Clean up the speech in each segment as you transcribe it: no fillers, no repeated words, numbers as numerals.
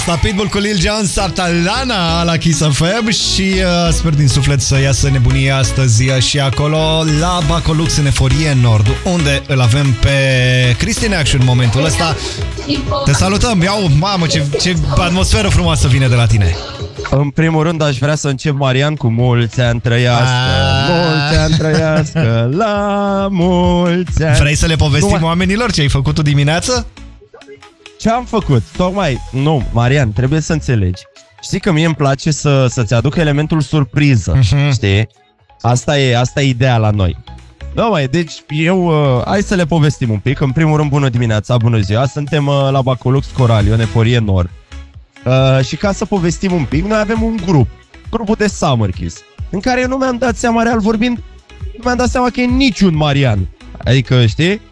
Pitbull cu Lil Jon, Satalana la Kiss FM și sper din suflet să iasă nebunia astăzi și acolo la Bacolux în Eforie Nord, unde îl avem pe Cristi Neacșu în momentul ăsta. Te salutăm, iau, mamă, ce atmosferă frumoasă vine de la tine. În primul rând aș vrea să încep, Marian, cu mulți ani trăiască, mulți ani trăiască, la mulți ani. Vrei să le povestim oamenilor ce ai făcut tu dimineață? Ce am făcut? Tocmai, nu, Marian, trebuie să înțelegi. Știi că mie îmi place să-ți aduc elementul surpriză, știi? Asta e ideea la noi. Deci hai să le povestim un pic. În primul rând, bună dimineața, bună ziua. Suntem la Bacolux Coraliu, în Eforie Nord. Și ca să povestim un pic, noi avem un grupul de Summer Kiss, în care eu nu mi-am dat seama, real vorbind, nu mi-am dat seama că e niciun Marian. Adică, știi?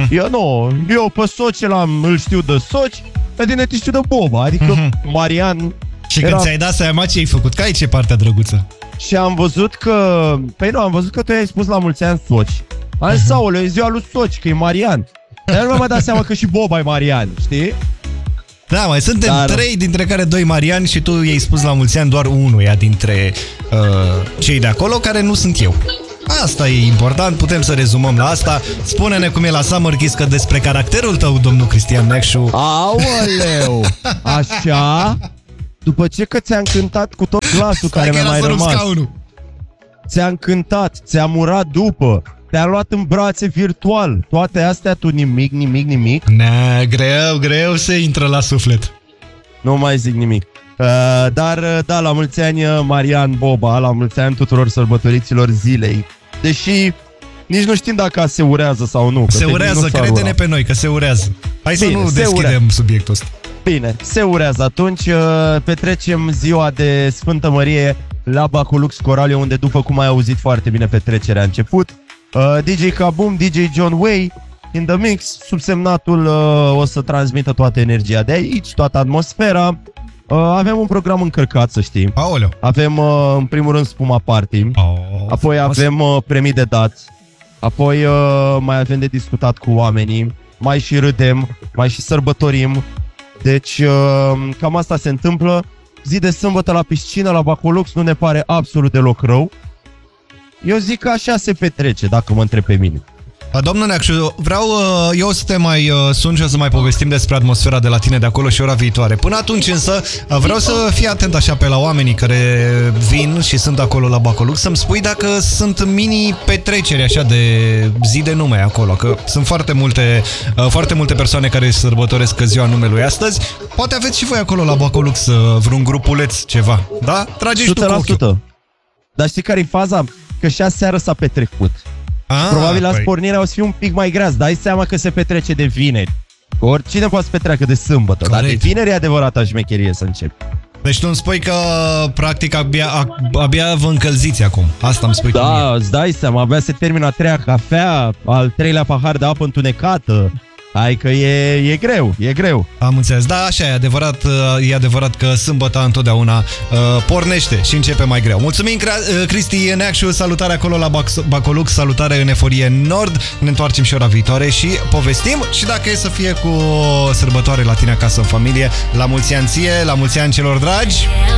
Eu pe soci îl știu de soci, pe tine te știu de Boba, adică Marian. Și când ți-ai dat seama ce ai făcut, că aici e partea drăguță. Și am văzut că, am văzut că tu i-ai spus la mulți ani soci. Am zis, aoleu, e ziua lui soci, că e Marian. Dar nu mi-am dat seama că și Boba e Marian, știi? Da, mai suntem 3, dintre care 2 Mariani și tu i-ai spus la mulți ani doar unuia dintre cei de acolo, care nu sunt eu. Asta e important, putem să rezumăm la asta. Spune-ne cum e la Summer Kiss, că despre caracterul tău, domnul Cristian Neacșu. Aoleu, așa? După ce că ți-am cântat cu tot glasul care mi-a mai rămas, ți-am cântat, ți-am urat după, te-am luat în brațe virtual, toate astea tu nimic? Greu se intră la suflet. Nu mai zic nimic. Dar da, la mulți ani Marian, Boba, la mulți ani tuturor sărbătoriților zilei. Deși nici nu știm dacă se urează sau nu. Se urează, crede-ne pe noi că se urează. Hai să nu deschidem subiectul ăsta. Bine, se urează. Atunci petrecem ziua de Sfântă Mărie la Bacolux Coraliu, unde, după cum ai auzit foarte bine, petrecerea a început. DJ Kaboom, DJ John Way in the mix. Subsemnatul o să transmită toată energia de aici, toată atmosfera. Avem un program încărcat, să știi. Aoleu. Avem în primul rând Spuma Party. Apoi avem premii de dat. Apoi mai avem de discutat cu oamenii. Mai și râdem, mai și sărbătorim. Deci cam asta se întâmplă. Zi de sâmbătă la piscină, la Bacolux, nu ne pare absolut deloc rău. Eu zic că așa se petrece, dacă mă întreb pe mine. Domnul Neacșu, vreau eu să te mai sun și să mai povestim despre atmosfera de la tine de acolo și ora viitoare. Până atunci însă vreau să fii atent așa pe la oamenii care vin și sunt acolo la Bacolux, să-mi spui dacă sunt mini-petreceri așa de zi de nume acolo, că sunt foarte multe persoane care sărbătoresc ziua numelui astăzi. Poate aveți și voi acolo la Bacolux vreun grupuleț, ceva, da? Trageți tu cu ochiul. Dar știi care e faza? Că și aseară s-a petrecut. Probabil la pornirea o să fie un pic mai grea. Dai seama că se petrece de vineri. Oricine poate să petreacă de sâmbătă. Corect. Dar de vineri e adevărata șmecherie să începi. Deci tu îmi spui că practic abia vă încălziți acum. Asta îmi spui. Da, îți dai seama, abia se termină a 3-a cafea, al 3-lea pahar de apă întunecată. Hai că e greu. Am înțeles, da, așa e adevărat că sâmbăta întotdeauna pornește și începe mai greu. Mulțumim, Cristi Neacșu, salutare acolo la Bacolux, salutare în Eforie Nord. Ne întoarcem și ora viitoare și povestim și dacă e să fie cu sărbătoare la tine acasă în familie. La mulți ani ție, la mulți ani celor dragi.